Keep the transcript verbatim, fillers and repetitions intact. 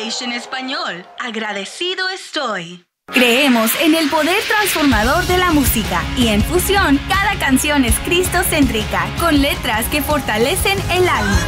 Station Español. Agradecido estoy. Creemos en el poder transformador de la música y en Fusión cada canción es cristocéntrica, con letras que fortalecen el alma.